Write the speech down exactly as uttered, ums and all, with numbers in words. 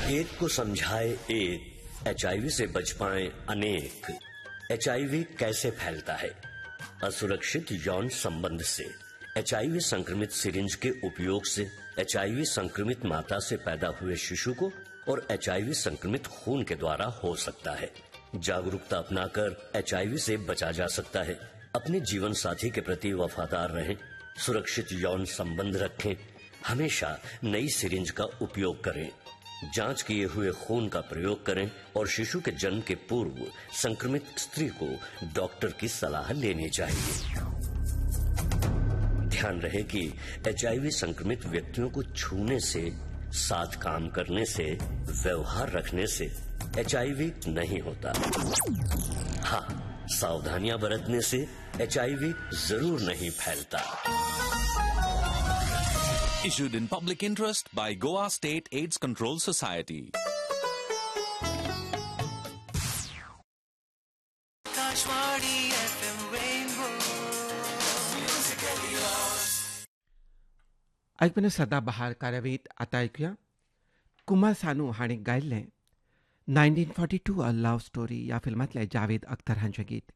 एक को समझाए एक, एचआईवी से बच पाए अनेक। एचआईवी कैसे फैलता है? असुरक्षित यौन संबंध से। एचआईवी संक्रमित सिरिंज के उपयोग से एचआईवी संक्रमित माता से पैदा हुए शिशु को और एचआईवी संक्रमित खून के द्वारा हो सकता है। जागरूकता अपनाकर एचआईवी से बचा जा सकता है। अपने जीवन साथी के प्रति वफादार रहें, सुरक्षित यौन संबंध रखें, हमेशा नई सिरिंज का उपयोग करें, जांच किए हुए खून का प्रयोग करें और शिशु के जन्म के पूर्व संक्रमित स्त्री को डॉक्टर की सलाह लेनी चाहिए। ध्यान रहे कि एचआईवी संक्रमित व्यक्तियों को छूने से, साथ काम करने से, व्यवहार रखने से एचआईवी नहीं होता। हाँ, सावधानियां बरतने से एचआईवी जरूर नहीं फैलता। Issued in public interest by Goa State AIDS Control Society. Kashwadi F M Rainbow. Musically yours. ऐकून सदाबहार कार्यावळीत आता ऐकूया कुमार सानू हाणें गायिल्लें nineteen forty to a love story ह्या फिल्मांतलें जावेद अख्तर हांचें गीत.